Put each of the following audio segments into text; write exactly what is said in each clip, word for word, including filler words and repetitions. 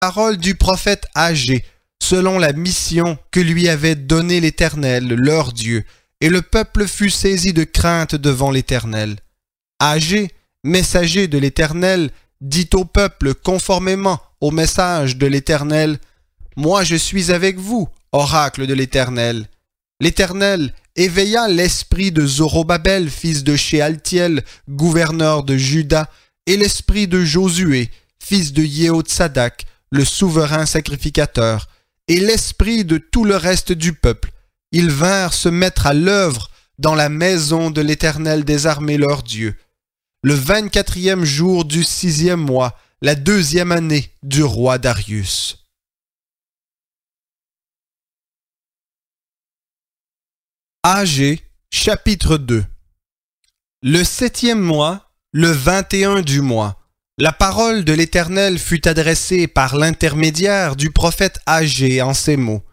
Parole du prophète Agé, selon la mission que lui avait donnée l'Éternel, leur Dieu, et le peuple fut saisi de crainte devant l'Éternel. Agé, messager de l'Éternel, dit au peuple conformément au message de l'Éternel, « Moi je suis avec vous, oracle de l'Éternel. » L'Éternel éveilla l'esprit de Zorobabel, fils de Shealtiel, gouverneur de Juda, et l'esprit de Josué, fils de Yehotsadak, le souverain sacrificateur, et l'esprit de tout le reste du peuple. Ils vinrent se mettre à l'œuvre dans la maison de l'Éternel des armées leur Dieu. Le vingt-quatrième jour du sixième mois, la deuxième année du roi Darius. Agé, chapitre deux. Le septième mois, le vingt et un du mois, la parole de l'Éternel fut adressée par l'intermédiaire du prophète Agé en ces mots.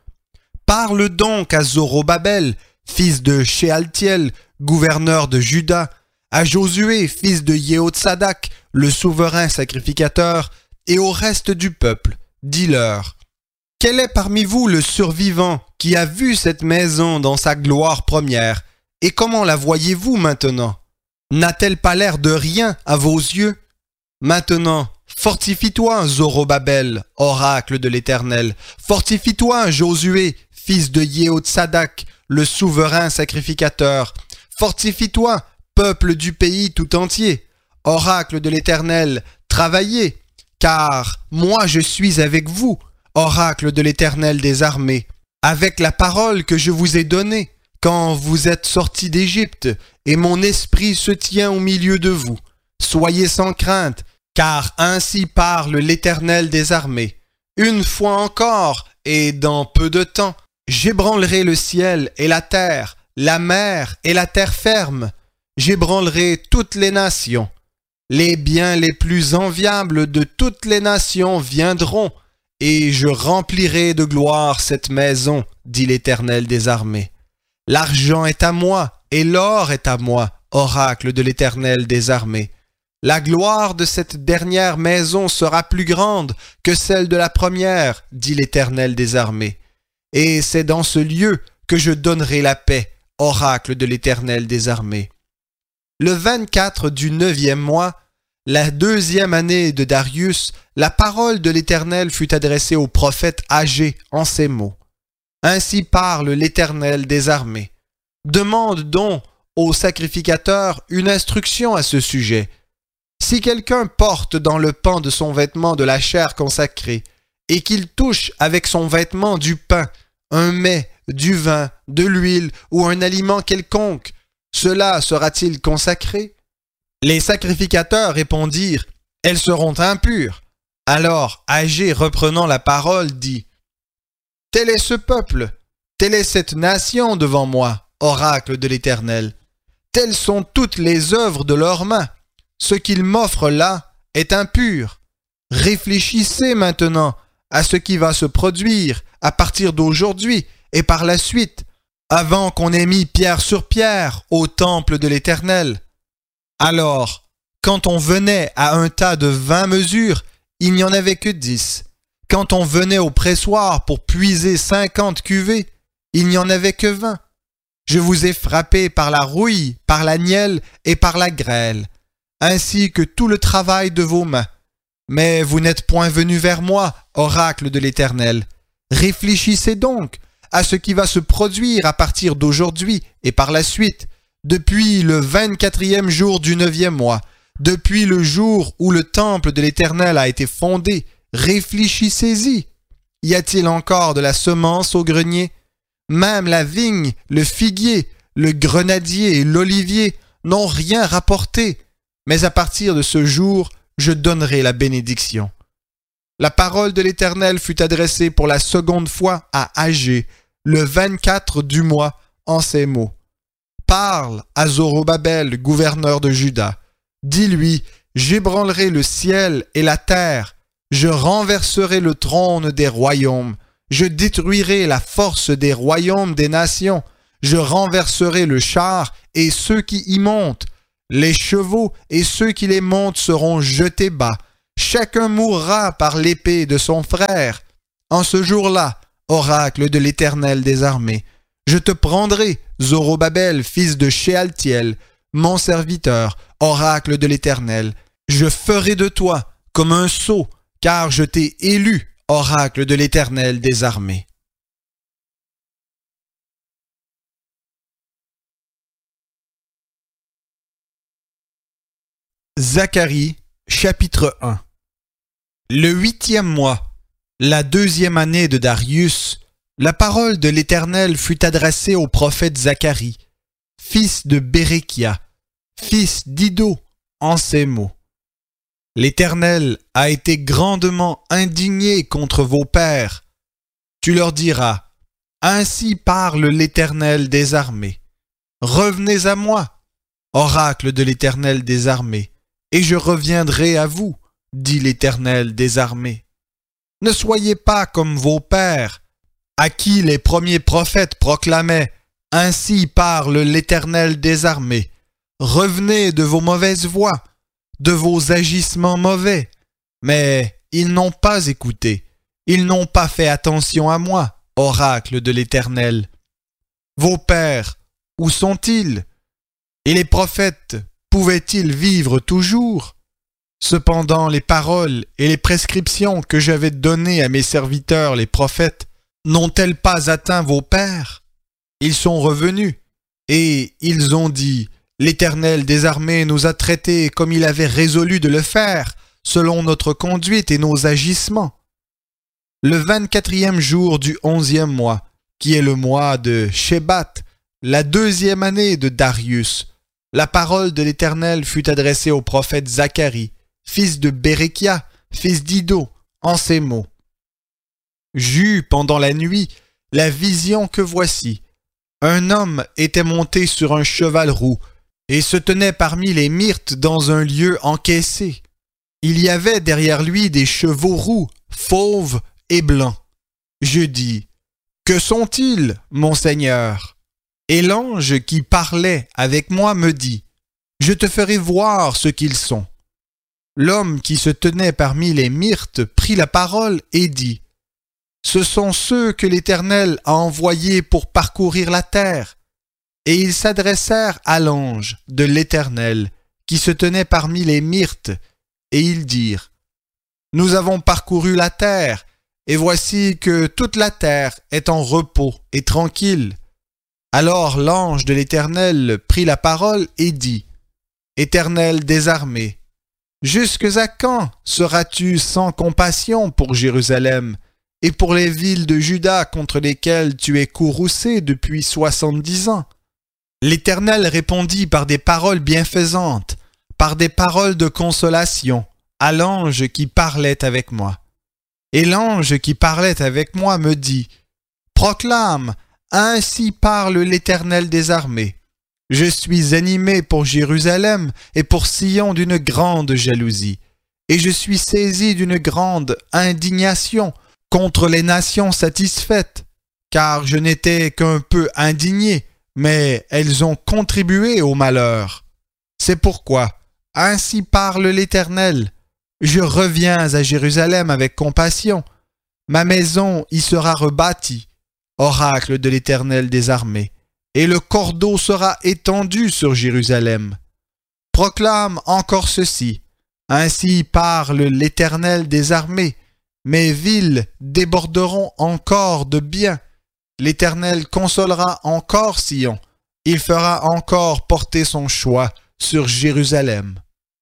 Parle donc à Zorobabel, fils de Shealtiel, gouverneur de Juda, à Josué, fils de Yehotsadak, le souverain sacrificateur, et au reste du peuple. Dis-leur, quel est parmi vous le survivant qui a vu cette maison dans sa gloire première, et comment la voyez-vous maintenant? N'a-t-elle pas l'air de rien à vos yeux? Maintenant, fortifie-toi, Zorobabel, oracle de l'Éternel. Fortifie-toi, Josué, fils de Yehotsadak, le souverain sacrificateur. Fortifie-toi, peuple du pays tout entier. Oracle de l'Éternel, travaillez, car moi je suis avec vous, oracle de l'Éternel des armées, avec la parole que je vous ai donnée quand vous êtes sortis d'Égypte, et mon esprit se tient au milieu de vous. Soyez sans crainte, car ainsi parle l'Éternel des armées. Une fois encore, et dans peu de temps, j'ébranlerai le ciel et la terre, la mer et la terre ferme. J'ébranlerai toutes les nations. Les biens les plus enviables de toutes les nations viendront, et je remplirai de gloire cette maison, dit l'Éternel des armées. L'argent est à moi, et l'or est à moi, oracle de l'Éternel des armées. La gloire de cette dernière maison sera plus grande que celle de la première, dit l'Éternel des armées. Et c'est dans ce lieu que je donnerai la paix, oracle de l'Éternel des armées. Le vingt-quatre du neuvième mois, la deuxième année de Darius, la parole de l'Éternel fut adressée au prophète Agé en ces mots. Ainsi parle l'Éternel des armées. Demande donc au sacrificateur une instruction à ce sujet. Si quelqu'un porte dans le pan de son vêtement de la chair consacrée, et qu'il touche avec son vêtement du pain, un mets, du vin, de l'huile ou un aliment quelconque, cela sera-t-il consacré? Les sacrificateurs répondirent, « Elles seront impures. » Alors Agé, reprenant la parole, dit, « Tel est ce peuple, telle est cette nation devant moi, oracle de l'Éternel. Telles sont toutes les œuvres de leurs mains. Ce qu'ils m'offrent là est impur. Réfléchissez maintenant à ce qui va se produire à partir d'aujourd'hui et par la suite, avant qu'on ait mis pierre sur pierre au temple de l'Éternel. Alors, quand on venait à un tas de vingt mesures, il n'y en avait que dix. Quand on venait au pressoir pour puiser cinquante cuvées, il n'y en avait que vingt. Je vous ai frappé par la rouille, par la nielle et par la grêle, ainsi que tout le travail de vos mains. Mais vous n'êtes point venus vers moi, oracle de l'Éternel. Réfléchissez donc à ce qui va se produire à partir d'aujourd'hui et par la suite, depuis le vingt-quatrième jour du neuvième mois, depuis le jour où le temple de l'Éternel a été fondé. Réfléchissez-y. Y a-t-il encore de la semence au grenier? Même la vigne, le figuier, le grenadier et l'olivier n'ont rien rapporté. Mais à partir de ce jour, je donnerai la bénédiction. La parole de l'Éternel fut adressée pour la seconde fois à Agé, le vingt-quatre du mois, en ces mots. Parle à Zorobabel, gouverneur de Juda. Dis-lui, j'ébranlerai le ciel et la terre. Je renverserai le trône des royaumes. Je détruirai la force des royaumes des nations. Je renverserai le char et ceux qui y montent. Les chevaux et ceux qui les montent seront jetés bas. chacun mourra par l'épée de son frère. En ce jour-là, oracle de l'Éternel des armées, je te prendrai, Zorobabel, fils de Shealtiel, mon serviteur, oracle de l'Éternel. Je ferai de toi comme un sceau, car je t'ai élu, oracle de l'Éternel des armées. Zacharie, chapitre un. Le huitième mois, la deuxième année de Darius, la parole de l'Éternel fut adressée au prophète Zacharie, fils de Béréchia, fils d'Iddo, en ces mots. L'Éternel a été grandement indigné contre vos pères. Tu leur diras, ainsi parle l'Éternel des armées. Revenez à moi, oracle de l'Éternel des armées, et je reviendrai à vous, dit l'Éternel des armées. Ne soyez pas comme vos pères, à qui les premiers prophètes proclamaient « Ainsi parle l'Éternel des armées. Revenez de vos mauvaises voies, de vos agissements mauvais. » Mais ils n'ont pas écouté, ils n'ont pas fait attention à moi, oracle de l'Éternel. Vos pères, où sont-ils? Et les prophètes, pouvaient-ils vivre toujours? Cependant les paroles et les prescriptions que j'avais données à mes serviteurs les prophètes n'ont-elles pas atteint vos pères? Ils sont revenus, et ils ont dit, « L'Éternel des armées nous a traités comme il avait résolu de le faire, selon notre conduite et nos agissements. » Le vingt-quatrième jour du onzième mois, qui est le mois de Shebat, la deuxième année de Darius, la parole de l'Éternel fut adressée au prophète Zacharie, fils de Béréchia, fils d'Iddo, en ces mots. J'eus pendant la nuit la vision que voici. Un homme était monté sur un cheval roux et se tenait parmi les myrtes dans un lieu encaissé. Il y avait derrière lui des chevaux roux, fauves et blancs. Je dis, « Que sont-ils, mon Seigneur ?» Et l'ange qui parlait avec moi me dit, « Je te ferai voir ce qu'ils sont. » L'homme qui se tenait parmi les myrtes prit la parole et dit, « Ce sont ceux que l'Éternel a envoyés pour parcourir la terre. » Et ils s'adressèrent à l'ange de l'Éternel qui se tenait parmi les myrtes, et ils dirent, « Nous avons parcouru la terre, et voici que toute la terre est en repos et tranquille. » Alors l'ange de l'Éternel prit la parole et dit, « Éternel des armées, jusque à quand seras-tu sans compassion pour Jérusalem et pour les villes de Juda contre lesquelles tu es courroucé depuis soixante-dix ans? » L'Éternel répondit par des paroles bienfaisantes, par des paroles de consolation, à l'ange qui parlait avec moi. Et l'ange qui parlait avec moi me dit, « Proclame, ainsi parle l'Éternel des armées. Je suis animé pour Jérusalem et pour Sion d'une grande jalousie, et je suis saisi d'une grande indignation contre les nations satisfaites, car je n'étais qu'un peu indigné, mais elles ont contribué au malheur. C'est pourquoi, ainsi parle l'Éternel, je reviens à Jérusalem avec compassion, ma maison y sera rebâtie, oracle de l'Éternel des armées, et le cordeau sera étendu sur Jérusalem. Proclame encore ceci, ainsi parle l'Éternel des armées, mes villes déborderont encore de biens, l'Éternel consolera encore Sion, il fera encore porter son choix sur Jérusalem.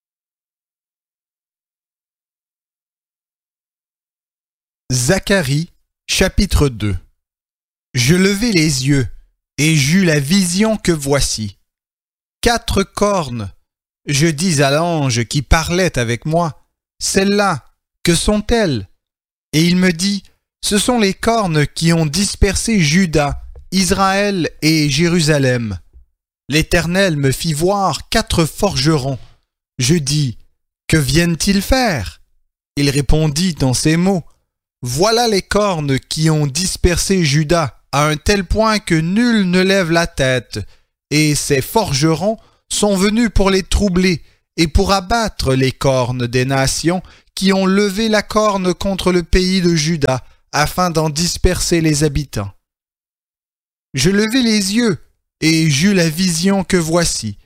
Zacharie, chapitre deux. Je levai les yeux, et j'eus la vision que voici. Quatre cornes. Je dis à l'ange qui parlait avec moi, « Celles-là, que sont-elles » Et il me dit, « Ce sont les cornes qui ont dispersé Juda, Israël et Jérusalem. » L'Éternel me fit voir quatre forgerons. Je dis, « Que viennent-ils faire » Il répondit en ces mots, « Voilà les cornes qui ont dispersé Juda, à un tel point que nul ne lève la tête, et ces forgerons sont venus pour les troubler et pour abattre les cornes des nations qui ont levé la corne contre le pays de Juda, afin d'en disperser les habitants. Je levai les yeux, et j'eus la vision que voici.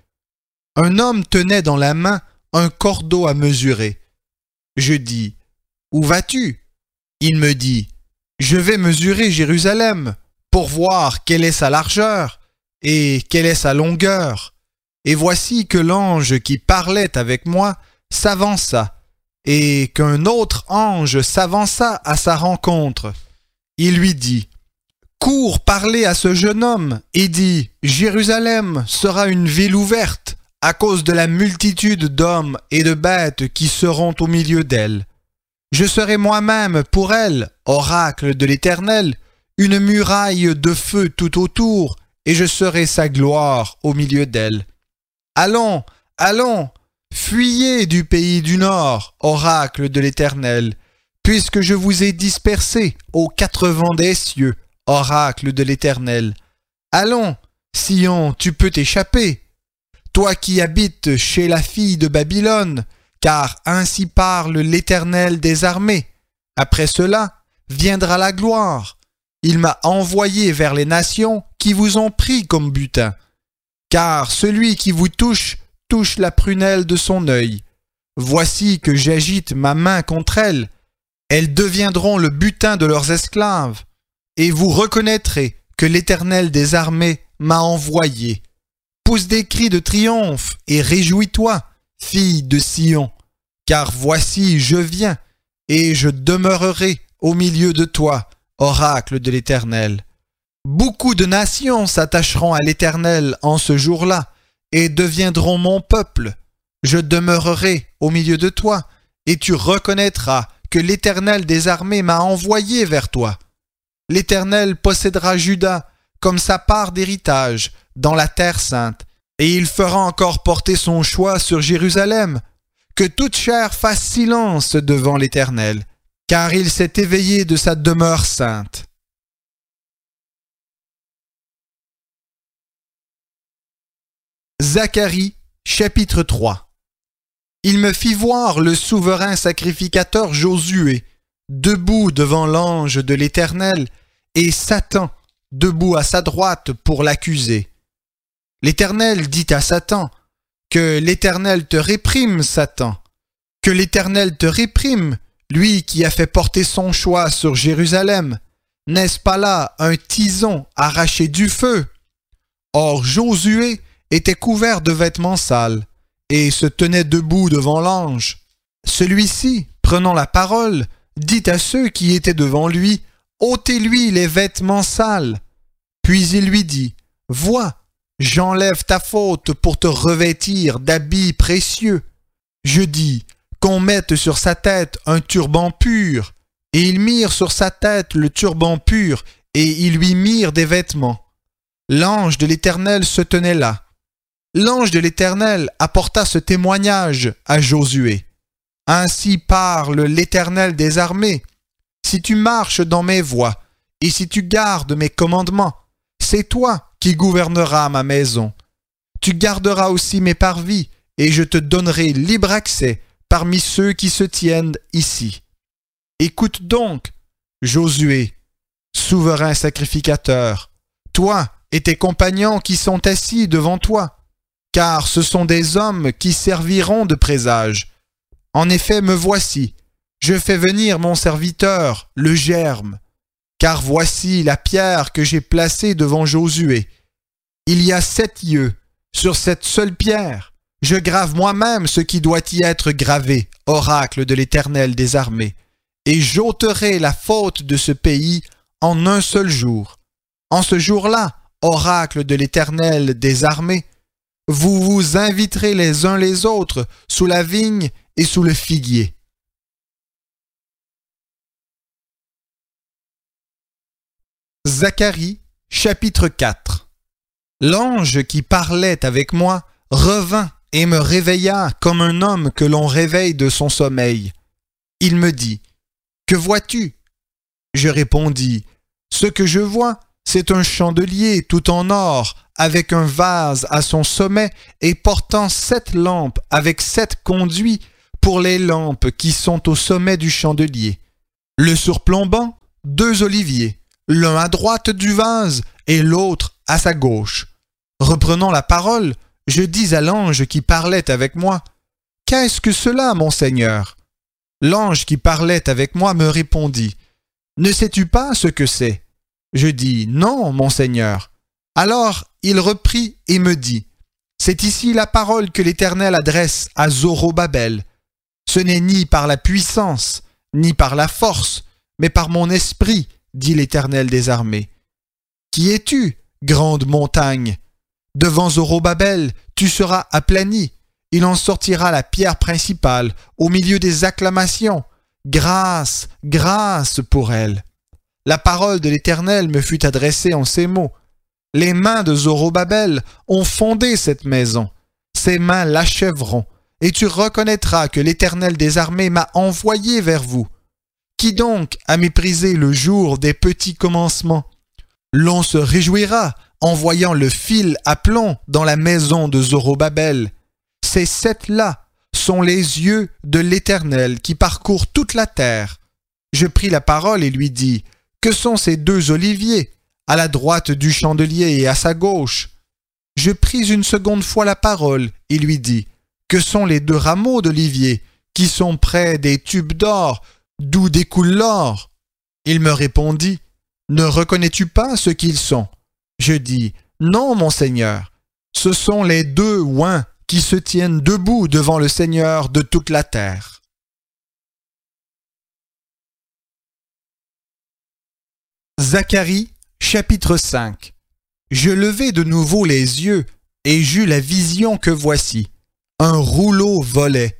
Un homme tenait dans la main un cordeau à mesurer. Je dis, « Où vas-tu » Il me dit, « Je vais mesurer Jérusalem, pour voir quelle est sa largeur, et quelle est sa longueur. » Et voici que l'ange qui parlait avec moi s'avança, et qu'un autre ange s'avança à sa rencontre. Il lui dit, « Cours parler à ce jeune homme, et dis, Jérusalem sera une ville ouverte, à cause de la multitude d'hommes et de bêtes qui seront au milieu d'elle. Je serai moi-même pour elle, oracle de l'Éternel, une muraille de feu tout autour, et je serai sa gloire au milieu d'elle. Allons, allons, fuyez du pays du Nord, oracle de l'Éternel, puisque je vous ai dispersés aux quatre vents des cieux, oracle de l'Éternel. Allons, Sion, tu peux t'échapper, toi qui habites chez la fille de Babylone, car ainsi parle l'Éternel des armées. Après cela, viendra la gloire. Il m'a envoyé vers les nations qui vous ont pris comme butin. Car celui qui vous touche, touche la prunelle de son œil. Voici que j'agite ma main contre elles. Elles deviendront le butin de leurs esclaves. Et vous reconnaîtrez que l'Éternel des armées m'a envoyé. Pousse des cris de triomphe et réjouis-toi, fille de Sion, car voici je viens, et je demeurerai au milieu de toi, oracle de l'Éternel. Beaucoup de nations s'attacheront à l'Éternel en ce jour-là, et deviendront mon peuple. Je demeurerai au milieu de toi, et tu reconnaîtras que l'Éternel des armées m'a envoyé vers toi. L'Éternel possédera Juda comme sa part d'héritage dans la terre sainte, et il fera encore porter son choix sur Jérusalem. Que toute chair fasse silence devant l'Éternel, car il s'est éveillé de sa demeure sainte. Zacharie, chapitre trois. Il me fit voir le souverain sacrificateur Josué, debout devant l'ange de l'Éternel, et Satan, debout à sa droite pour l'accuser. L'Éternel dit à Satan, « Que l'Éternel te réprime, Satan, que l'Éternel te réprime, lui qui a fait porter son choix sur Jérusalem. N'est-ce pas là un tison arraché du feu ?» Or Josué était couvert de vêtements sales, et se tenait debout devant l'ange. Celui-ci, prenant la parole, dit à ceux qui étaient devant lui, « Ôtez-lui les vêtements sales. » Puis il lui dit, « Vois, j'enlève ta faute pour te revêtir d'habits précieux. » Je dis, qu'on mette sur sa tête un turban pur. Et ils mirent sur sa tête le turban pur, et ils lui mirent des vêtements. L'ange de l'Éternel se tenait là. L'ange de l'Éternel apporta ce témoignage à Josué. « Ainsi parle l'Éternel des armées. Si tu marches dans mes voies, et si tu gardes mes commandements, c'est toi qui gouverneras ma maison. Tu garderas aussi mes parvis, et je te donnerai libre accès parmi ceux qui se tiennent ici. Écoute donc, Josué, souverain sacrificateur, toi et tes compagnons qui sont assis devant toi, car ce sont des hommes qui serviront de présage. En effet, me voici, je fais venir mon serviteur, le germe, car voici la pierre que j'ai placée devant Josué. Il y a sept yeux, sur cette seule pierre, je grave moi-même ce qui doit y être gravé, oracle de l'Éternel des armées, et j'ôterai la faute de ce pays en un seul jour. En ce jour-là, oracle de l'Éternel des armées, vous vous inviterez les uns les autres sous la vigne et sous le figuier. Zacharie, chapitre quatre. L'ange qui parlait avec moi revint et me réveilla comme un homme que l'on réveille de son sommeil. Il me dit, « Que vois-tu » Je répondis, « Ce que je vois, c'est un chandelier tout en or, avec un vase à son sommet et portant sept lampes avec sept conduits pour les lampes qui sont au sommet du chandelier. Le surplombant, deux oliviers, l'un à droite du vase et l'autre à sa gauche. Reprenant la parole, je dis à l'ange qui parlait avec moi, « Qu'est-ce que cela, mon Seigneur ?» L'ange qui parlait avec moi me répondit, « Ne sais-tu pas ce que c'est ?» Je dis, « Non, mon Seigneur. » Alors il reprit et me dit, « C'est ici la parole que l'Éternel adresse à Zorobabel. Ce n'est ni par la puissance, ni par la force, mais par mon esprit, dit l'Éternel des armées. Qui es-tu, grande montagne? Devant Zorobabel, tu seras aplani. Il en sortira la pierre principale, au milieu des acclamations. Grâce, grâce pour elle. » La parole de l'Éternel me fut adressée en ces mots. Les mains de Zorobabel ont fondé cette maison. Ses mains l'achèveront, et tu reconnaîtras que l'Éternel des armées m'a envoyé vers vous. Qui donc a méprisé le jour des petits commencements? L'on se réjouira en voyant le fil à plomb dans la maison de Zorobabel. Ces sept-là sont les yeux de l'Éternel qui parcourent toute la terre. Je pris la parole et lui dis, « Que sont ces deux oliviers, à la droite du chandelier et à sa gauche ?» Je pris une seconde fois la parole et lui dis, « Que sont les deux rameaux d'olivier qui sont près des tubes d'or, d'où découle l'or ?» Il me répondit, « Ne reconnais-tu pas ce qu'ils sont ?» Je dis, « Non, mon Seigneur, ce sont les deux oins qui se tiennent debout devant le Seigneur de toute la terre. » Zacharie, chapitre cinq. Je levai de nouveau les yeux, et j'eus la vision que voici. Un rouleau volait.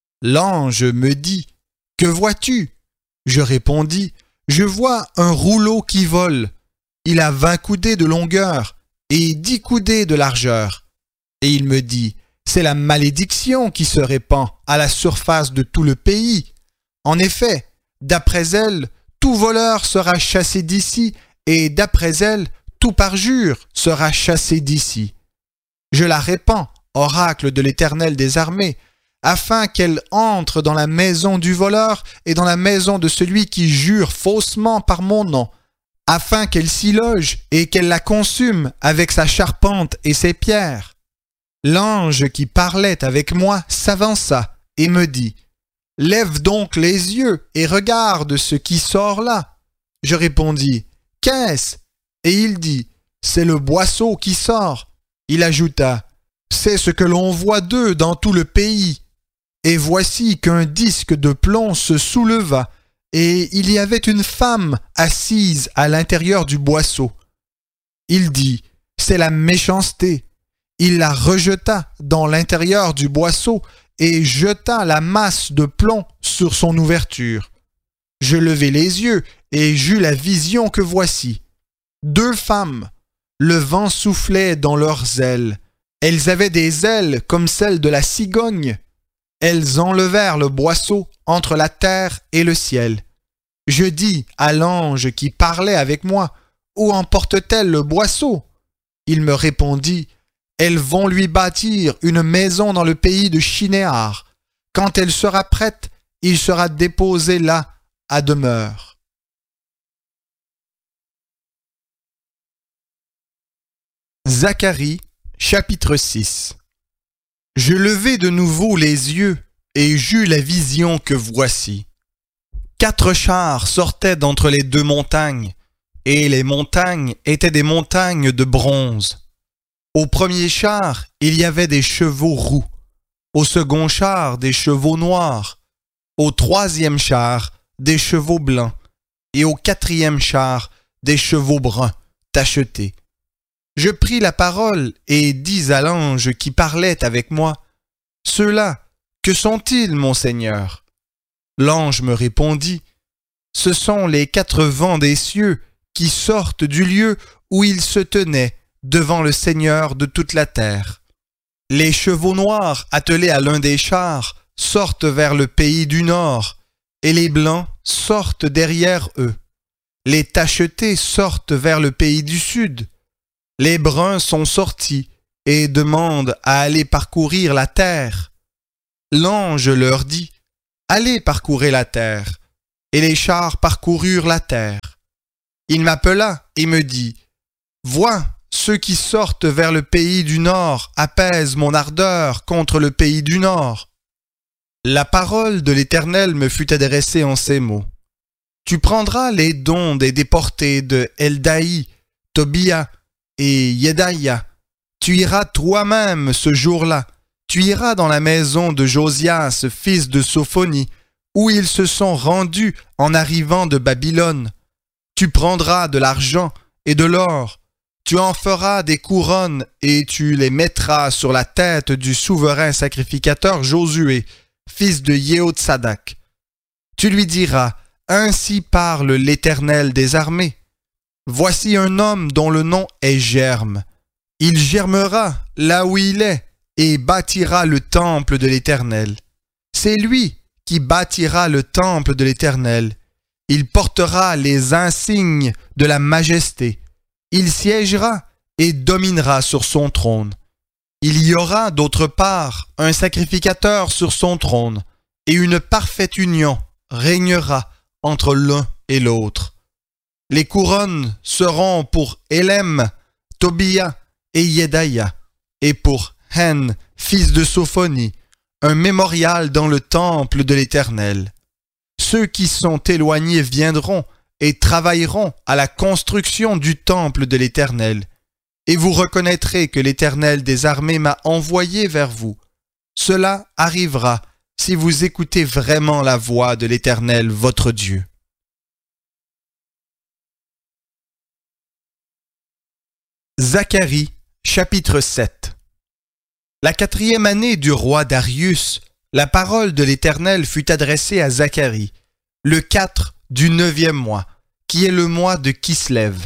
L'ange me dit, « Que vois-tu » Je répondis, « Je vois un rouleau qui vole. Il a vingt coudées de longueur et dix coudées de largeur. » Et il me dit, « C'est la malédiction qui se répand à la surface de tout le pays. En effet, d'après elle, tout voleur sera chassé d'ici, et d'après elle, tout parjure sera chassé d'ici. Je la répands, oracle de l'Éternel des armées, afin qu'elle entre dans la maison du voleur et dans la maison de celui qui jure faussement par mon nom, afin qu'elle s'y loge et qu'elle la consume avec sa charpente et ses pierres. » L'ange qui parlait avec moi s'avança et me dit, « Lève donc les yeux et regarde ce qui sort là. » Je répondis, « Qu'est-ce » Et il dit, « C'est le boisseau qui sort. » Il ajouta, « C'est ce que l'on voit d'eux dans tout le pays. » Et voici qu'un disque de plomb se souleva, et il y avait une femme assise à l'intérieur du boisseau. Il dit, « C'est la méchanceté. » Il la rejeta dans l'intérieur du boisseau et jeta la masse de plomb sur son ouverture. Je levai les yeux et j'eus la vision que voici. Deux femmes, le vent soufflait dans leurs ailes. Elles avaient des ailes comme celles de la cigogne. Elles enlevèrent le boisseau entre la terre et le ciel. Je dis à l'ange qui parlait avec moi, « Où emportent-elles le boisseau ?» Il me répondit, « Elles vont lui bâtir une maison dans le pays de Shinéar. Quand elle sera prête, il sera déposé là à demeure. » Zacharie, chapitre six. Je levai de nouveau les yeux, et j'eus la vision que voici. Quatre chars sortaient d'entre les deux montagnes, et les montagnes étaient des montagnes de bronze. Au premier char, il y avait des chevaux roux, au second char, des chevaux noirs, au troisième char, des chevaux blancs, et au quatrième char, des chevaux bruns, tachetés. Je pris la parole et dis à l'ange qui parlait avec moi, « Ceux-là, que sont-ils, mon Seigneur ?» L'ange me répondit, « Ce sont les quatre vents des cieux qui sortent du lieu où ils se tenaient devant le Seigneur de toute la terre. Les chevaux noirs attelés à l'un des chars sortent vers le pays du nord, et les blancs sortent derrière eux. Les tachetés sortent vers le pays du sud. Les bruns sont sortis et demandent à aller parcourir la terre. L'ange leur dit, allez parcourez la terre. Et les chars parcoururent la terre. Il m'appela et me dit, vois, ceux qui sortent vers le pays du Nord apaisent mon ardeur contre le pays du Nord. La parole de l'Éternel me fut adressée en ces mots. Tu prendras les dons des déportés de Eldaï, Tobia et Yedaïa. Tu iras toi-même ce jour-là. Tu iras dans la maison de Josias, fils de Sophonie, où ils se sont rendus en arrivant de Babylone. Tu prendras de l'argent et de l'or. Tu en feras des couronnes et tu les mettras sur la tête du souverain sacrificateur Josué, fils de Yehotsadak. Tu lui diras, ainsi parle l'Éternel des armées. Voici un homme dont le nom est Germe. Il germera là où il est et bâtira le temple de l'Éternel. C'est lui qui bâtira le temple de l'Éternel. Il portera les insignes de la majesté. Il siégera et dominera sur son trône. Il y aura d'autre part un sacrificateur sur son trône, et une parfaite union régnera entre l'un et l'autre. Les couronnes seront pour Élem, Tobia et Yedaïa, et pour Hen, fils de Sophonie, un mémorial dans le temple de l'Éternel. Ceux qui sont éloignés viendront et travailleront à la construction du temple de l'Éternel, et vous reconnaîtrez que l'Éternel des armées m'a envoyé vers vous. Cela arrivera si vous écoutez vraiment la voix de l'Éternel votre Dieu. Zacharie, chapitre sept. La quatrième année du roi Darius, la parole de l'Éternel fut adressée à Zacharie, le quatre du neuvième mois, qui est le mois de Kislev.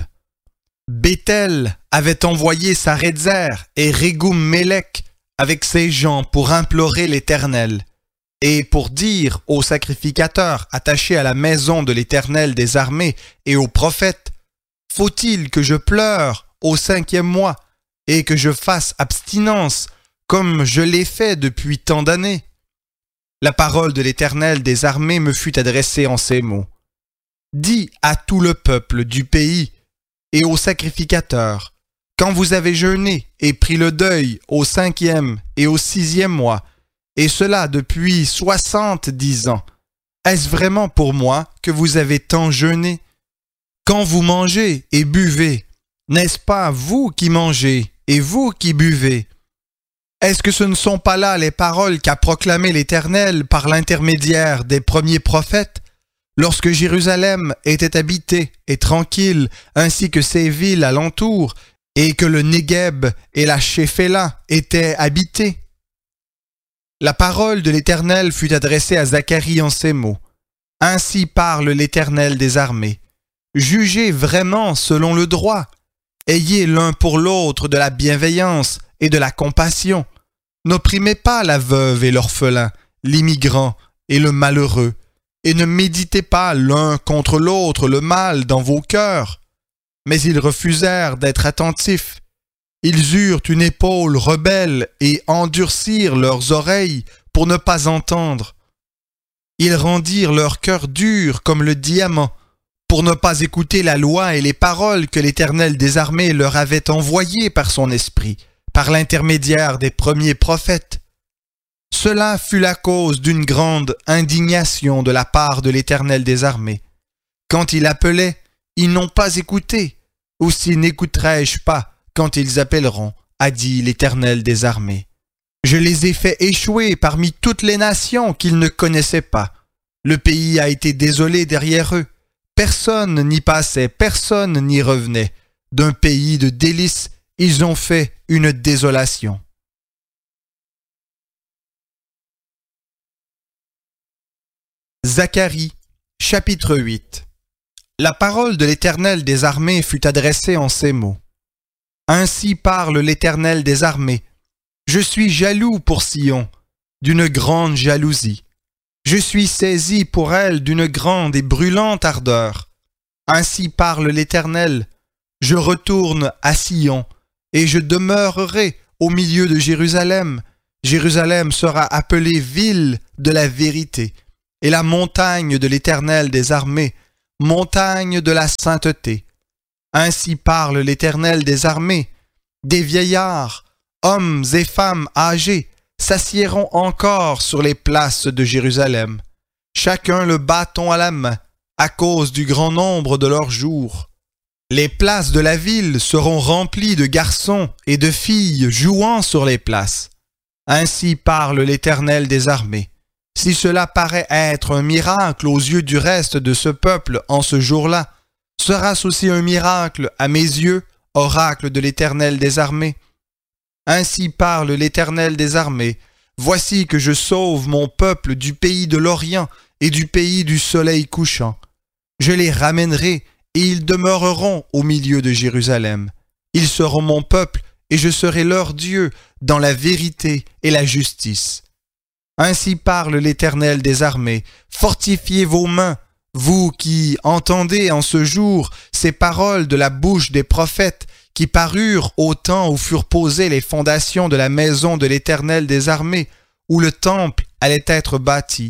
Béthel avait envoyé Saredzer et Régum-Mélec avec ses gens pour implorer l'Éternel, et pour dire aux sacrificateurs attachés à la maison de l'Éternel des armées et aux prophètes, « Faut-il que je pleure au cinquième mois et que je fasse abstinence comme je l'ai fait depuis tant d'années ?» La parole de l'Éternel des armées me fut adressée en ces mots. « Dis à tout le peuple du pays et aux sacrificateurs, quand vous avez jeûné et pris le deuil au cinquième et au sixième mois, et cela depuis soixante-dix ans, est-ce vraiment pour moi que vous avez tant jeûné? Quand vous mangez et buvez, n'est-ce pas vous qui mangez et vous qui buvez? Est-ce que ce ne sont pas là les paroles qu'a proclamées l'Éternel par l'intermédiaire des premiers prophètes, lorsque Jérusalem était habitée et tranquille, ainsi que ses villes alentour, et que le Négueb et la Shéphéla étaient habités? La parole de l'Éternel fut adressée à Zacharie en ces mots. Ainsi parle l'Éternel des armées. Jugez vraiment selon le droit. Ayez l'un pour l'autre de la bienveillance et de la compassion. N'opprimez pas la veuve et l'orphelin, l'immigrant et le malheureux, et ne méditez pas l'un contre l'autre le mal dans vos cœurs. Mais ils refusèrent d'être attentifs. Ils eurent une épaule rebelle et endurcirent leurs oreilles pour ne pas entendre. Ils rendirent leur cœur dur comme le diamant, pour ne pas écouter la loi et les paroles que l'Éternel des armées leur avait envoyées par son esprit, par l'intermédiaire des premiers prophètes. Cela fut la cause d'une grande indignation de la part de l'Éternel des armées. Quand il appelait, ils n'ont pas écouté, aussi n'écouterai-je pas quand ils appelleront, a dit l'Éternel des armées. Je les ai fait échouer parmi toutes les nations qu'ils ne connaissaient pas. Le pays a été désolé derrière eux. Personne n'y passait, personne n'y revenait. D'un pays de délices, ils ont fait une désolation. Zacharie, chapitre huit. La parole de l'Éternel des armées fut adressée en ces mots. Ainsi parle l'Éternel des armées. Je suis jaloux pour Sion, d'une grande jalousie. Je suis saisi pour elle d'une grande et brûlante ardeur. Ainsi parle l'Éternel. Je retourne à Sion, et je demeurerai au milieu de Jérusalem. Jérusalem sera appelée ville de la vérité, et la montagne de l'Éternel des armées, montagne de la sainteté. Ainsi parle l'Éternel des armées. Des vieillards, hommes et femmes âgés, s'assiéront encore sur les places de Jérusalem, chacun le bâton à la main, à cause du grand nombre de leurs jours. Les places de la ville seront remplies de garçons et de filles jouant sur les places. Ainsi parle l'Éternel des armées. Si cela paraît être un miracle aux yeux du reste de ce peuple en ce jour-là, sera-ce aussi un miracle à mes yeux, oracle de l'Éternel des armées? Ainsi parle l'Éternel des armées. Voici que je sauve mon peuple du pays de l'Orient et du pays du soleil couchant. Je les ramènerai et ils demeureront au milieu de Jérusalem. Ils seront mon peuple et je serai leur Dieu dans la vérité et la justice. Ainsi parle l'Éternel des armées. Fortifiez vos mains, vous qui entendez en ce jour ces paroles de la bouche des prophètes qui parurent au temps où furent posées les fondations de la maison de l'Éternel des armées, où le temple allait être bâti.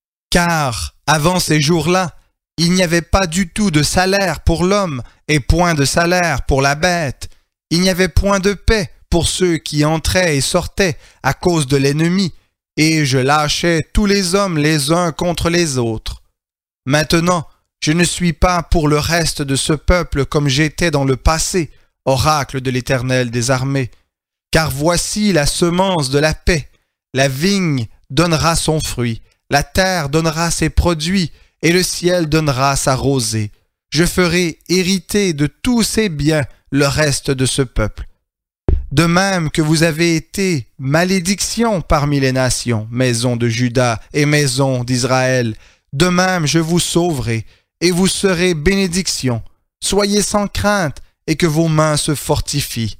Car, avant ces jours-là, il n'y avait pas du tout de salaire pour l'homme et point de salaire pour la bête. Il n'y avait point de paix pour ceux qui entraient et sortaient à cause de l'ennemi, et je lâchais tous les hommes les uns contre les autres. Maintenant, je ne suis pas pour le reste de ce peuple comme j'étais dans le passé, oracle de l'Éternel des armées. Car voici la semence de la paix. La vigne donnera son fruit, la terre donnera ses produits, et le ciel donnera sa rosée. Je ferai hériter de tous ses biens le reste de ce peuple. De même que vous avez été malédiction parmi les nations, maison de Juda et maison d'Israël, de même je vous sauverai, et vous serez bénédiction. Soyez sans crainte, et que vos mains se fortifient.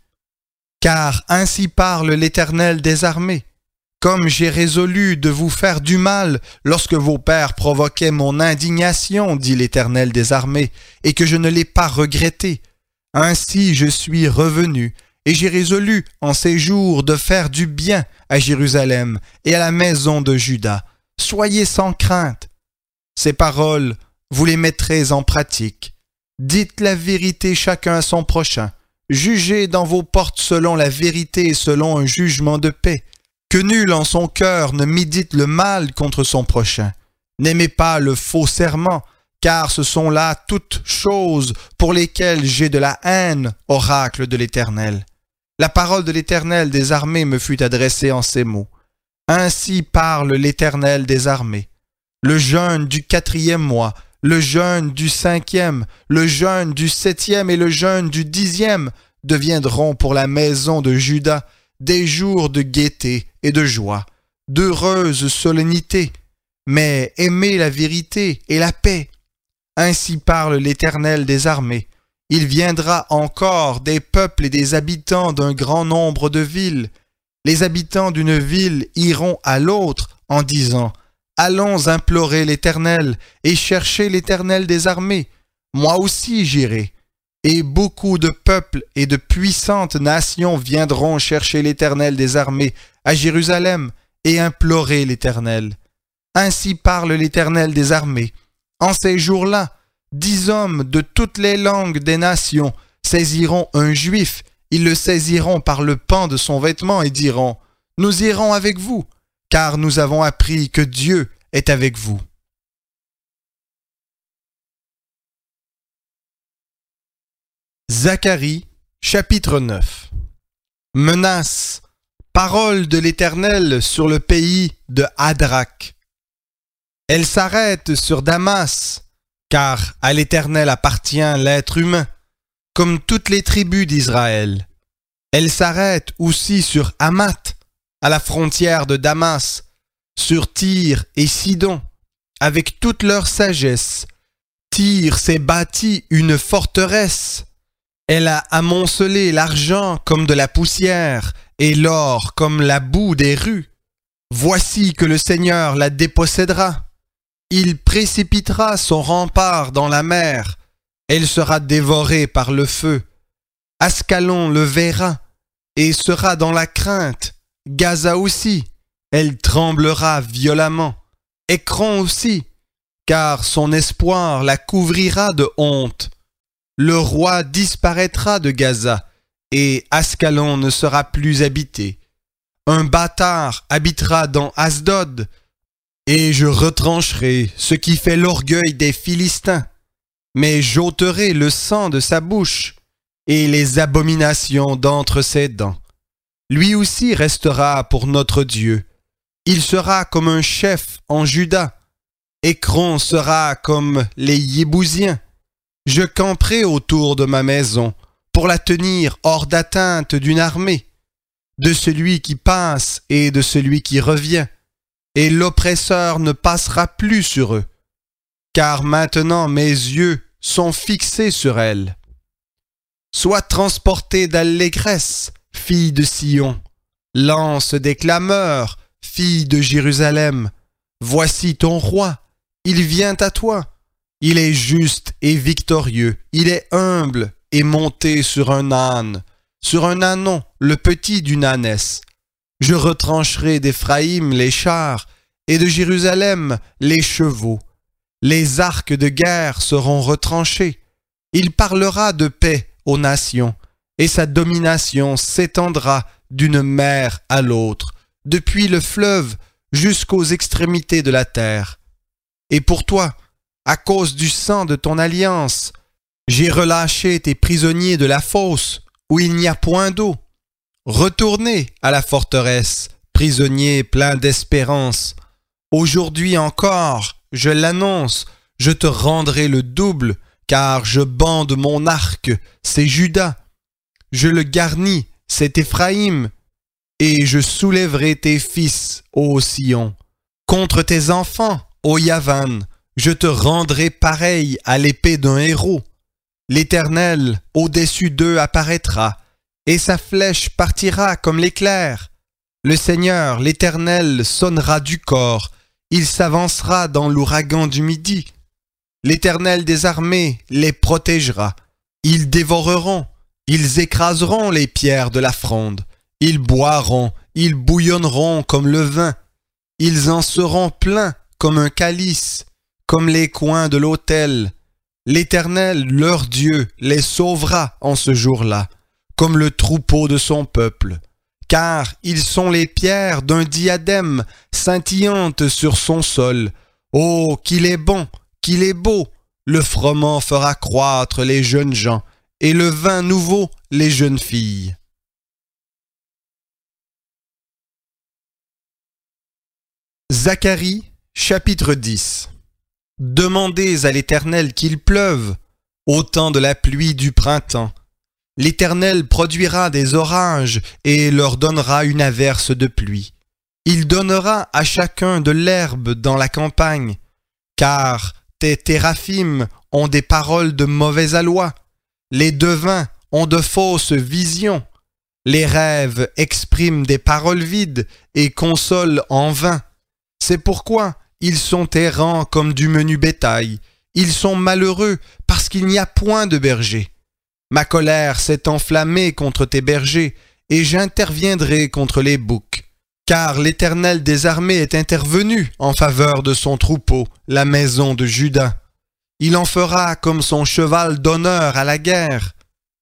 Car ainsi parle l'Éternel des armées. Comme j'ai résolu de vous faire du mal lorsque vos pères provoquaient mon indignation, dit l'Éternel des armées, et que je ne l'ai pas regretté, ainsi je suis revenu, et j'ai résolu en ces jours de faire du bien à Jérusalem et à la maison de Juda. Soyez sans crainte. Ces paroles, vous les mettrez en pratique. Dites la vérité chacun à son prochain. Jugez dans vos portes selon la vérité et selon un jugement de paix. Que nul en son cœur ne médite le mal contre son prochain. N'aimez pas le faux serment, car ce sont là toutes choses pour lesquelles j'ai de la haine, oracle de l'Éternel. La parole de l'Éternel des armées me fut adressée en ces mots. Ainsi parle l'Éternel des armées. Le jeûne du quatrième mois, le jeûne du cinquième, le jeûne du septième et le jeûne du dixième deviendront pour la maison de Juda des jours de gaieté et de joie, d'heureuses solennités, mais aimez la vérité et la paix. Ainsi parle l'Éternel des armées. Il viendra encore des peuples et des habitants d'un grand nombre de villes. Les habitants d'une ville iront à l'autre en disant « Allons implorer l'Éternel et chercher l'Éternel des armées. Moi aussi j'irai. » Et beaucoup de peuples et de puissantes nations viendront chercher l'Éternel des armées à Jérusalem et implorer l'Éternel. Ainsi parle l'Éternel des armées. En ces jours-là, dix hommes de toutes les langues des nations saisiront un juif, ils le saisiront par le pan de son vêtement et diront « Nous irons avec vous, car nous avons appris que Dieu est avec vous. » Zacharie, chapitre neuf. Menace, parole de l'Éternel sur le pays de Hadrach. Elle s'arrête sur Damas, car à l'Éternel appartient l'être humain, comme toutes les tribus d'Israël. Elle s'arrête aussi sur Hamath, à la frontière de Damas, sur Tyr et Sidon, avec toute leur sagesse. Tyr s'est bâti une forteresse. Elle a amoncelé l'argent comme de la poussière et l'or comme la boue des rues. Voici que le Seigneur la dépossédera. Il précipitera son rempart dans la mer. Elle sera dévorée par le feu. Ascalon le verra et sera dans la crainte. Gaza aussi, elle tremblera violemment. Écran aussi, car son espoir la couvrira de honte. Le roi disparaîtra de Gaza, et Ascalon ne sera plus habité. Un bâtard habitera dans Asdod, et je retrancherai ce qui fait l'orgueil des Philistins, mais j'ôterai le sang de sa bouche, et les abominations d'entre ses dents. Lui aussi restera pour notre Dieu. Il sera comme un chef en Juda. Écron sera comme les Yébousiens. Je camperai autour de ma maison pour la tenir hors d'atteinte d'une armée, de celui qui passe et de celui qui revient, et l'oppresseur ne passera plus sur eux, car maintenant mes yeux sont fixés sur elle. Sois transportée d'allégresse, fille de Sion, lance des clameurs, fille de Jérusalem. Voici ton roi, il vient à toi. Il est juste et victorieux, il est humble et monté sur un âne, sur un ânon, le petit d'une ânesse. Je retrancherai d'Éphraïm les chars et de Jérusalem les chevaux. Les arcs de guerre seront retranchés. Il parlera de paix aux nations, et sa domination s'étendra d'une mer à l'autre, depuis le fleuve jusqu'aux extrémités de la terre. Et pour toi, à cause du sang de ton alliance, j'ai relâché tes prisonniers de la fosse, où il n'y a point d'eau. Retournez à la forteresse, prisonniers pleins d'espérance. Aujourd'hui encore, je l'annonce, je te rendrai le double, car je bande mon arc, c'est Juda. Je le garnis, c'est Éphraïm, et je soulèverai tes fils, ô Sion. Contre tes enfants, ô Yavan, je te rendrai pareil à l'épée d'un héros. L'Éternel au-dessus d'eux apparaîtra, et sa flèche partira comme l'éclair. Le Seigneur, l'Éternel, sonnera du cor, il s'avancera dans l'ouragan du midi. L'Éternel des armées les protégera. Ils dévoreront, ils écraseront les pierres de la fronde. Ils boiront, ils bouillonneront comme le vin. Ils en seront pleins comme un calice, comme les coins de l'autel. L'Éternel, leur Dieu, les sauvera en ce jour-là, comme le troupeau de son peuple. Car ils sont les pierres d'un diadème scintillantes sur son sol. Oh, qu'il est bon, qu'il est beau! Le froment fera croître les jeunes gens, et le vin nouveau les jeunes filles. Zacharie, chapitre dix. Demandez à l'Éternel qu'il pleuve, au temps de la pluie du printemps. L'Éternel produira des orages et leur donnera une averse de pluie. Il donnera à chacun de l'herbe dans la campagne, car tes téraphim ont des paroles de mauvais aloi, les devins ont de fausses visions, les rêves expriment des paroles vides et consolent en vain. C'est pourquoi ils sont errants comme du menu bétail, ils sont malheureux parce qu'il n'y a point de berger. Ma colère s'est enflammée contre tes bergers, et j'interviendrai contre les boucs. Car l'Éternel des armées est intervenu en faveur de son troupeau, la maison de Juda. Il en fera comme son cheval d'honneur à la guerre.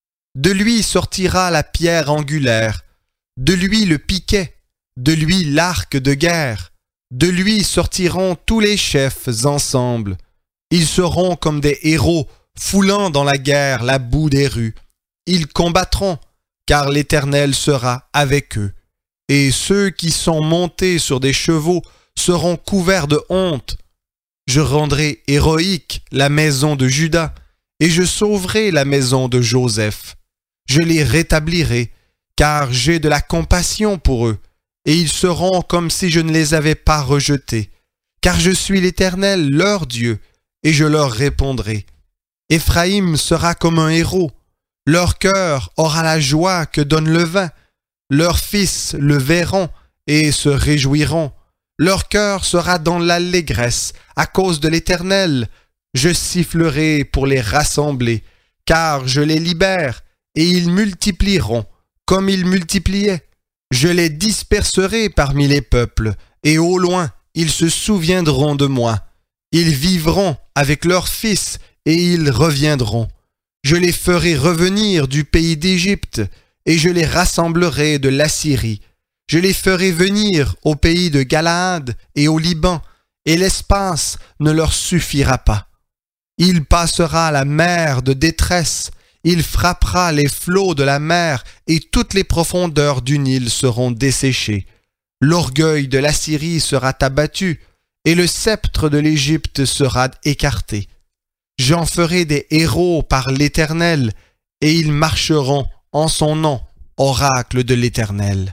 De lui sortira la pierre angulaire, de lui le piquet, de lui l'arc de guerre. De lui sortiront tous les chefs ensemble. Ils seront comme des héros, foulant dans la guerre la boue des rues. Ils combattront, car l'Éternel sera avec eux. Et ceux qui sont montés sur des chevaux seront couverts de honte. Je rendrai héroïque la maison de Juda, et je sauverai la maison de Joseph. Je les rétablirai, car j'ai de la compassion pour eux, et ils seront comme si je ne les avais pas rejetés. Car je suis l'Éternel, leur Dieu, et je leur répondrai. Éphraïm sera comme un héros, leur cœur aura la joie que donne le vin, leurs fils le verront et se réjouiront, leur cœur sera dans l'allégresse à cause de l'Éternel. Je sifflerai pour les rassembler, car je les libère, et ils multiplieront comme ils multipliaient. Je les disperserai parmi les peuples, et au loin ils se souviendront de moi. Ils vivront avec leurs fils et ils reviendront. Je les ferai revenir du pays d'Égypte et je les rassemblerai de l'Assyrie. Je les ferai venir au pays de Galaad et au Liban, et l'espace ne leur suffira pas. Il passera la mer de détresse, il frappera les flots de la mer, et toutes les profondeurs du Nil seront desséchées. L'orgueil de l'Assyrie sera abattu, et le sceptre de l'Égypte sera écarté. J'en ferai des héros par l'Éternel, et ils marcheront en son nom, oracle de l'Éternel.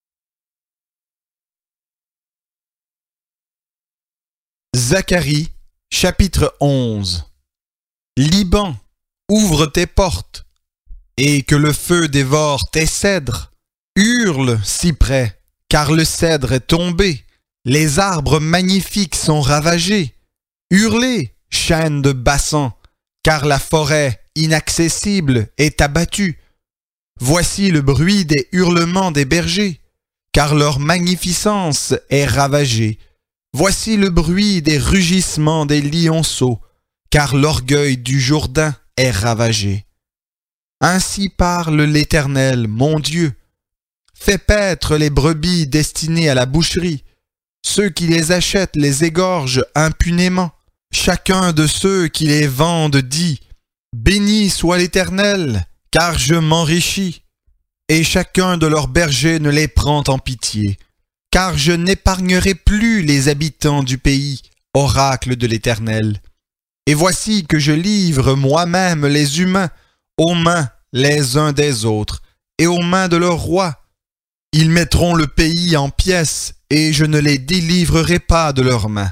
Zacharie, chapitre onze. Liban, ouvre tes portes, et que le feu dévore tes cèdres. Hurle, cyprès, car le cèdre est tombé, les arbres magnifiques sont ravagés. Hurlez, chênes de Bassan, car la forêt inaccessible est abattue. Voici le bruit des hurlements des bergers, car leur magnificence est ravagée. Voici le bruit des rugissements des lionceaux, car l'orgueil du Jourdain est ravagé. Ainsi parle l'Éternel, mon Dieu. Fais paître les brebis destinées à la boucherie. Ceux qui les achètent les égorgent impunément. Chacun de ceux qui les vendent dit « Béni soit l'Éternel, car je m'enrichis. » Et chacun de leurs bergers ne les prend en pitié. Car je n'épargnerai plus les habitants du pays, oracle de l'Éternel. Et voici que je livre moi-même les humains aux mains les uns des autres et aux mains de leurs rois. Ils mettront le pays en pièces et je ne les délivrerai pas de leurs mains.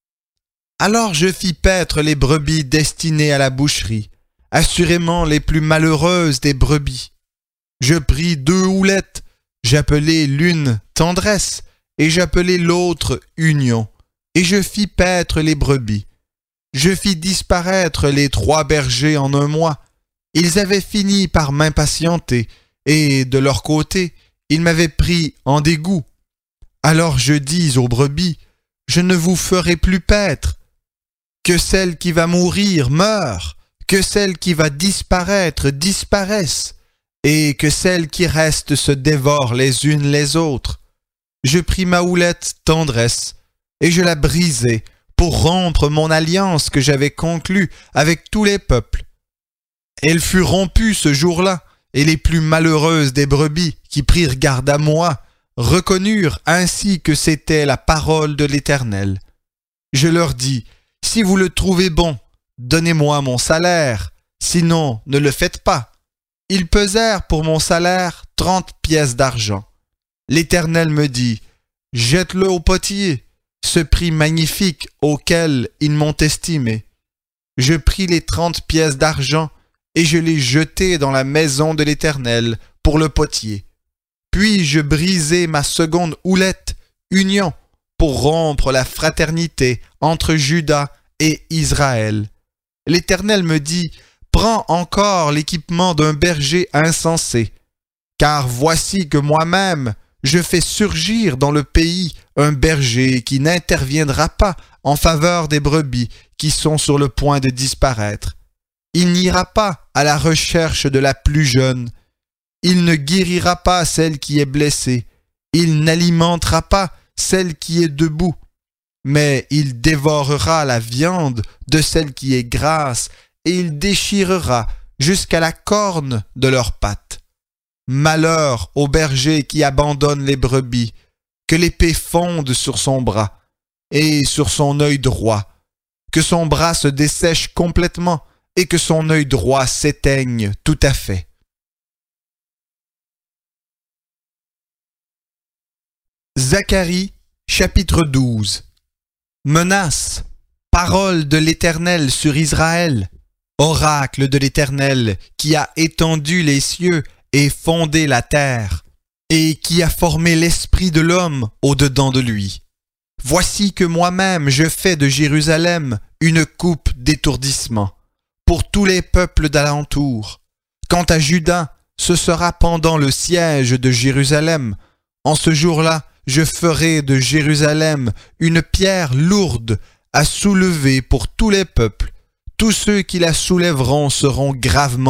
Alors je fis paître les brebis destinées à la boucherie, assurément les plus malheureuses des brebis. Je pris deux houlettes, j'appelai l'une tendresse et j'appelai l'autre union, et je fis paître les brebis. Je fis disparaître les trois bergers en un mois. Ils avaient fini par m'impatienter, et de leur côté, ils m'avaient pris en dégoût. Alors je dis aux brebis, je ne vous ferai plus paître. Que celle qui va mourir meure, que celle qui va disparaître disparaisse, et que celles qui restent se dévorent les unes les autres. Je pris ma houlette tendresse, et je la brisai, pour rompre mon alliance que j'avais conclue avec tous les peuples. Elle fut rompue ce jour-là, et les plus malheureuses des brebis qui prirent garde à moi reconnurent ainsi que c'était la parole de l'Éternel. Je leur dis, si vous le trouvez bon, donnez-moi mon salaire, sinon ne le faites pas. Ils pesèrent pour mon salaire trente pièces d'argent. L'Éternel me dit, jette-le au potier, ce prix magnifique auquel ils m'ont estimé. Je pris les trente pièces d'argent et je les jetai dans la maison de l'Éternel pour le potier. Puis je brisai ma seconde houlette, union, pour rompre la fraternité entre Juda et Israël. L'Éternel me dit, prends encore l'équipement d'un berger insensé, car voici que moi-même je fais surgir dans le pays un berger qui n'interviendra pas en faveur des brebis qui sont sur le point de disparaître. Il n'ira pas à la recherche de la plus jeune. Il ne guérira pas celle qui est blessée. Il n'alimentera pas celle qui est debout. Mais il dévorera la viande de celle qui est grasse et il déchirera jusqu'à la corne de leurs pattes. Malheur au berger qui abandonne les brebis, que l'épée fonde sur son bras et sur son œil droit, que son bras se dessèche complètement et que son œil droit s'éteigne tout à fait. Zacharie, chapitre douze. Menace, parole de l'Éternel sur Israël, oracle de l'Éternel qui a étendu les cieux et fondé la terre, et qui a formé l'esprit de l'homme au-dedans de lui. Voici que moi-même je fais de Jérusalem une coupe d'étourdissement pour tous les peuples d'alentour. Quant à Juda, ce sera pendant le siège de Jérusalem. En ce jour-là, je ferai de Jérusalem une pierre lourde à soulever pour tous les peuples. Tous ceux qui la soulèveront seront gravement